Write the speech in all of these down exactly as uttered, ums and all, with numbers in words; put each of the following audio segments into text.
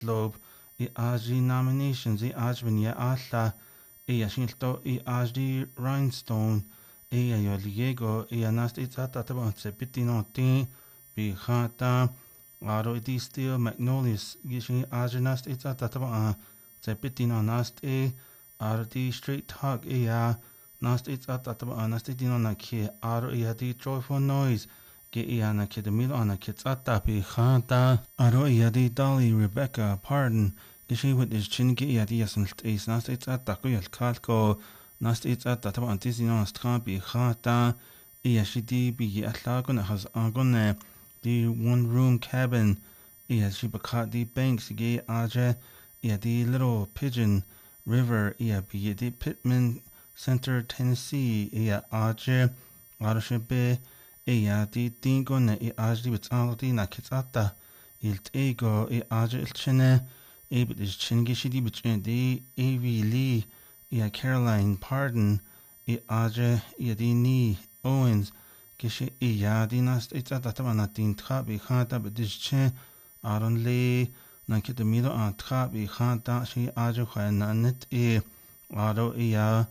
Globe i Aji nominations i Ajvin Alla i Ashilto i Ajdi Rhinestone i Ayo Liego i Anast Itata Tabonse Pitinoti bi Hata Aro iti Steel Magnolias Gishi Ajanast Itata Tabon Se Pitino Nast e Aro di Straight Talk i ya Nast Itata Tabon Nast Itino Naki Aro i di Joyful Noise Ge iana kidamil on a kitsata bi hata aro iadi Dolly Rebecca pardon gishi with his chin ge iadi yasnlt is nast it's at takoyal kalko nast it's at tata antisino stra bi hata iashidi bi atlagon has agone the one room cabin iashi bakat the banks ge aja iadi little pigeon river ia bi the Pittman Center Tennessee ia aja arshebe Eya di dingo ne i ajdi bit aldi na kitsata ilt ego i aja il chine e bit is chingi shidi bit di A V Lee ia Caroline Pardon i aja i di ni Owens gishi i ya di nast itata tabana din trabi khata bit is chin aron le na kitamido an trabi khata shi aja khana net e aro i ya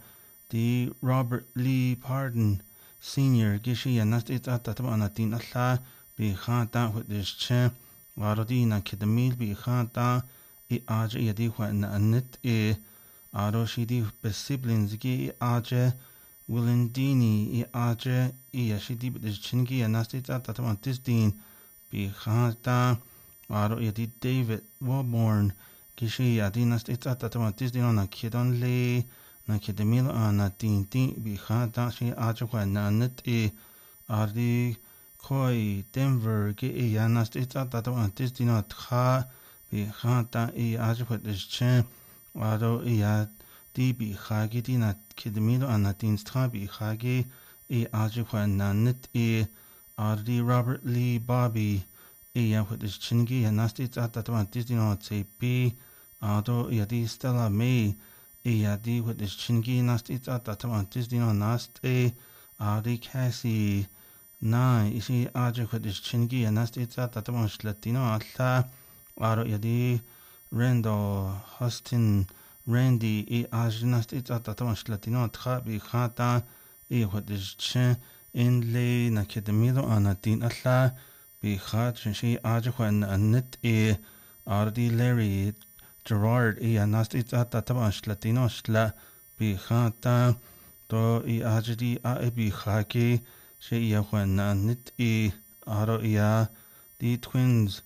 di Robert Lee Pardon Senior gishi ya nast it at tatama tin alla bi khata with this che warodina kidamil bi khata I aja yadi khwana anit e aro shidi be siblings gi aja Willendini I aja I shidi be chingi ya nast it at tatama tisdin bi khata aro yadi David Warborn gishi yadi nast it at tatama tisdin on a kidon le na kidamil ana tin tin bi khata shi aja khwana net e ardi koi Denver ge e yanast itza tata antis dina tha bi khata e aja khwadish chen aro e ya di bi khagi dina kidamil ana tin stra bi khagi e aja khwana net e ardi Robert Lee Bobby e ya khwadish chingi yanast itza tata antis dina tse bi ado ya di Stella May e yadi with this chingi nast it's at that one Disney nast e Adi Cassie nine isi aja with this chingi and nast it's at that one Latino alla aro yadi Randall Huston Randy e aja nast it's at that one Latino trabi khata e with this chin in le na kedamido anatin alla bi khat shi aja khwan anit e ardi Larry Gerard i anast it's at that one Latino shla bi khata to I ajdi a e bi khaki she ya khwana nit e aro ya the twins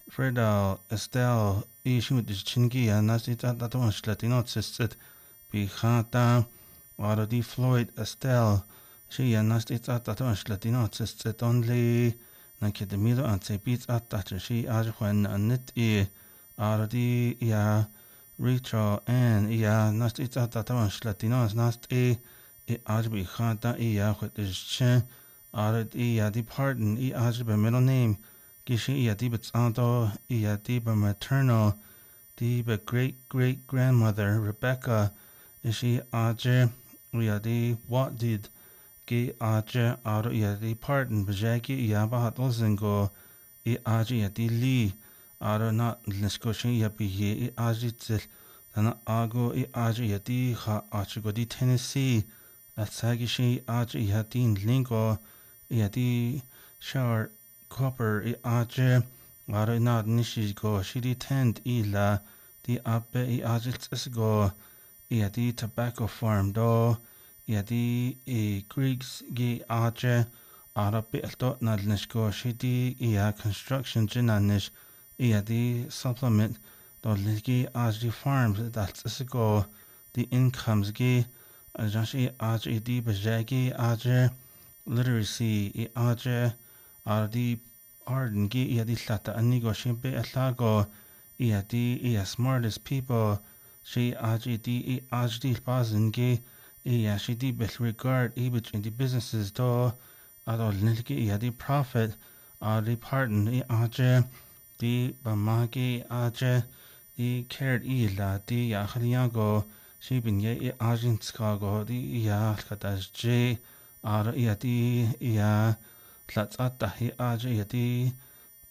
Freda Estelle i shimut chingi anast it's at that one Latino sisted bi khata aro di Floyd Estelle she anast it's at that one Latino sisted only na kedamido an se beats at that she aj khwana nit e Ardi ya Rachel and ya nast it's at that one Latinos nast e e ajbi khata e ya khwatish chen ardi ya di pardon e ajbi middle name gishi ya di bitsanto e ya di maternal di be great great grandmother Rebecca ishi aje ya di what did ge aje aro ya di pardon bajaki ya bahat ozingo e aje ya di Lee aro na liskoshin ya bi ye I aji tsil dana ago I aji ya di ha achigo di Tennessee at sagishi aji ya di lingo ya di shar copper I aji aro na nishi go shidi tend ila di abe I aji tsisgo ya di tobacco farm do ya di e Greeks gi aji aro bi alto na lisko shidi ya construction jinanish yeah, the supplement the ligi as the farms that's go the incomes gi ajashi as the bajagi as literacy as are the arden gi yeah the lata anigo shimpe atlago yeah the yeah smartest people she as the as the bazin gi yeah she the best regard ebit in the businesses do ado ligi yeah the profit are the pardon as di bamagi aje di cared ila di ya khaliago shibin ye agent skago di ya khatas je ar ya di ya tlatsata hi aje ya di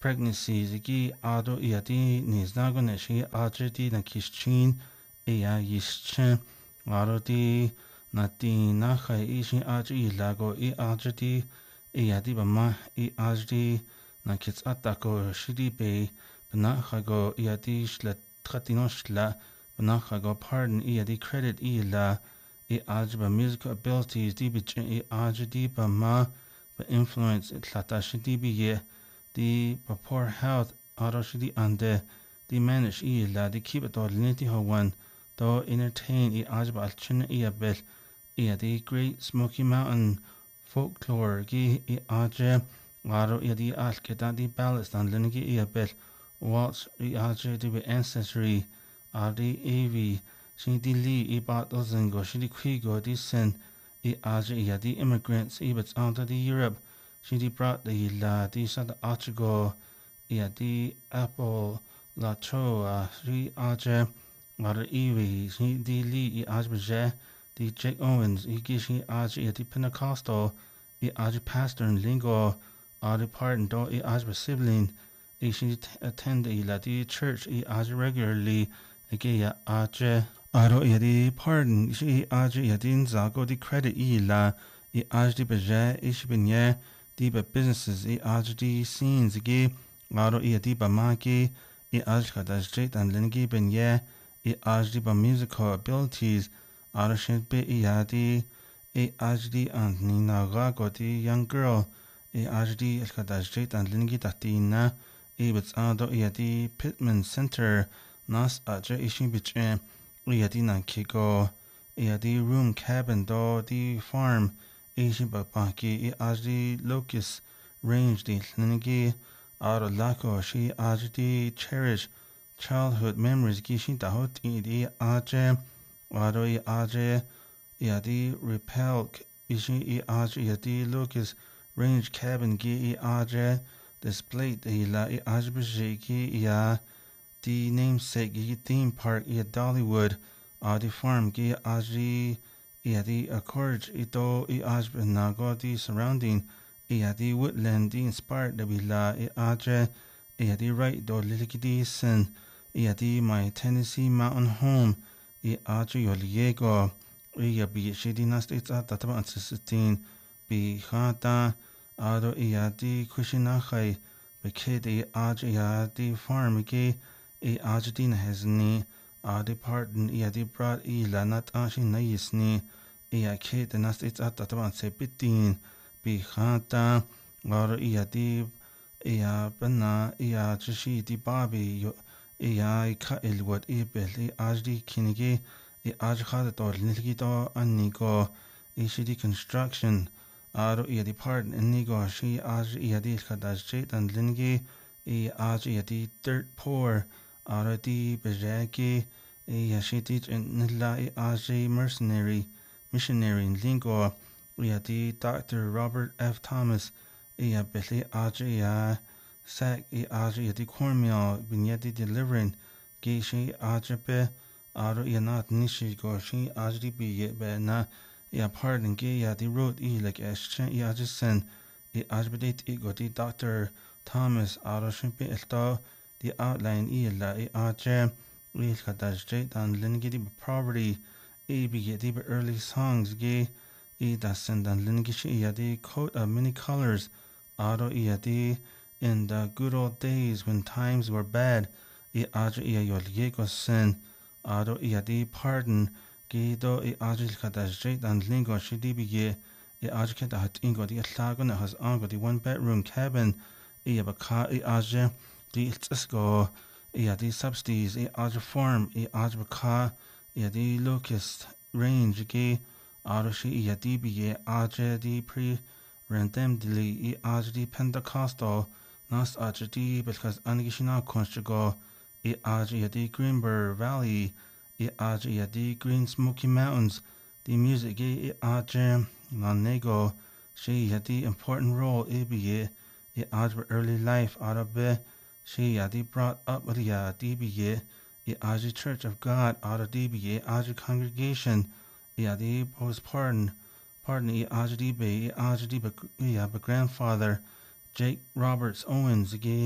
pregnancy zigi ado iadi niznago na shi ajdi na kishchin iya yishchen ado di na di na khai ishin ajdi lago i ajdi iadi bama i ajdi na kits atako shidi be bana khago iadi shla tratino shla bana khago pardon iadi credit ila i ajba musical abilities di bich i ajdi bama ba influence tlata shidi be ye the poor health autoshidi ande the manage i la the keep it all linity ho one to entertain i ajba alchin i abel i the Great Smoky Mountain folklore gi i aje waro i the alketa the ballast and linigi i abel what's i aje the ancestry of the av she di li i battles and go she di quigo di sen i aje i the immigrants i but onto the Europe she di brought the la di sa the archigo i the apple la choa she aje waro i she di li i ajbe the Jake Owens i gishi aje i the Pentecostal i aje pastor in lingo or the pardon do i aje sibling i she attend i la di church i aje regularly again ya aje aro i the pardon she aje i the zago the credit i la i aje di beje i she binye di ba businesses i aje di scenes again aro i the ba maki i aje kada straight and lingi binye i aje di ba musical abilities aro she be i di i aje di and ni na ga di young girl i aje di kada straight and lingi tatina i bits ado i di Pittman Center nas aje i she biche i di na kiko i di room cabin do di farm i she ba paki i aje di locust range di lingi aro lako she aje di cherish childhood memories gi she da hot i di aje aro i aje i di repel i she i aje i di locust range cabin gi i aje display i la i aje bije gi i the namesake gi theme park i Dollywood a di farm gi aje i di accord i do i aje na go di surrounding i di woodland di inspired da la i aje i di right do liliki sen i di my Tennessee mountain home i aje yo liego i bi she di na states at tataba sixteen bi khata ado i di kushina khai be kid i aje i di farm gi i aje di na hezni a di pardon i di brought i la nat ashi na yisni i kid na states at tataba seventeen bi khata ado i di i bana i aje shi di babi yo i i ka elwood i bel i aje di kinigi i aje khada to nilgi to anigo i shi di construction aro i di pardon anigo shi aje i di khada straight and lingi i aje i di dirt poor aro di bejaki i shi di nila i aje mercenary missionary in lingo i di Doctor Robert F. Thomas i beli aje i sack i aje i di cornmeal vignette delivering gi shi aje be aro i not nishi go shi aje di bi be na i pardon gi i di road i like eschen i aje sen i aje be det i go di Doctor Thomas aro shi be elto the outline i la i aje i khada straight and lingi di property i bi di early songs gi i da send and lingi shi i di coat of many colors aro i di in the good old days when times were bad i aje i yo liego sen aro i di pardon gi do i aje khada straight and lingo shi di bi i aje khada hat ingo di tlago na has ango di one bedroom cabin i ba ka i aje di tsko i di subsidies i aje farm i aje ba ka i di locust range gi aro shi i di bi i aje di pre randomly i aje di Pentecostal nas aje di because anigishina konstigo i aje i di Greenberg Valley i aje i di Green Smoky Mountains the music i aje na nego shi i di important role i bi i aje early life arabe shi i di brought up with i di bi i i aje Church of God ara di bi i aje congregation i di postpardon pardon i aje di be i aje di be grandfather Jake Roberts Owens gi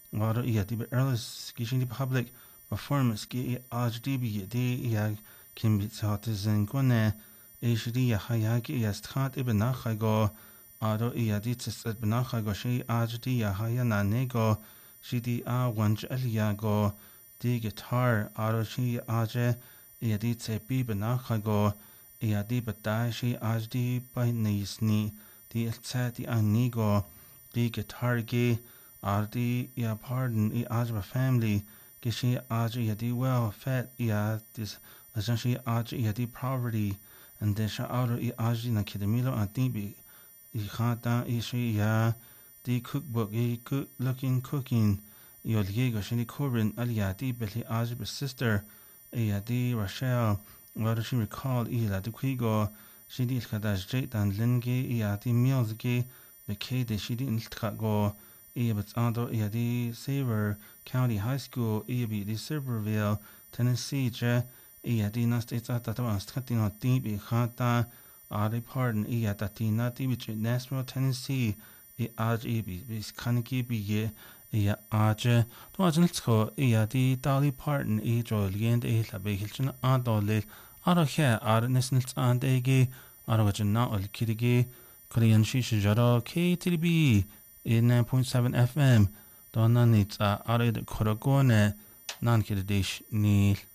Water iya di earless kishin di public performance ki aj di bi di ya kim bit citizen kone H D ya hayaki ya strat ibn nachago ado iya di tsat benachago shi aj di ya hayana nego shi di a wanj aliago di guitar ado shi aje iya di tse bi benachago iya di badai shi aj di by nisni di tse di anigo di guitar gi Ardi ya pardon i ajba family gishi aji ya di well fed ya dis essentially aji ya di poverty and desha auto i aji na kidamilo antibi i khata i shi ya di cookbook i good looking cooking yo liego shini Corbin alia di beli aji sister ya di Rachel what she recalled i la di quigo she di khata jait and linge ya di meals ge bekede she di go Iabit Ando Iadi Saver County High School Iabi di Silverville, Tennessee je Iadi Nastate Tatawan Skatino Dibi Khata Adi Pardon Iadatina Dibi Nashville, Tennessee I Aj Ibi Bis Kaniki Bi Ia Aje Dwajansko Iadi Dolly Pardon I Jolien E Labe Hilton Adolil Arohe Arnesnils and Ege Arogajana Ol Kirigi Korean Shishi Jaro K T B eighty-nine point seven F M Donna Nitsa Arid Korogone Nan Kidish Nil